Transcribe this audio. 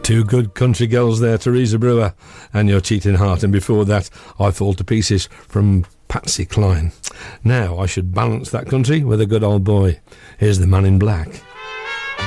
Two good country girls there, Teresa Brewer and Your Cheating Heart, and before that, I Fall to Pieces from Patsy Cline. Now I should balance that country with a good old boy. Here's the Man in Black.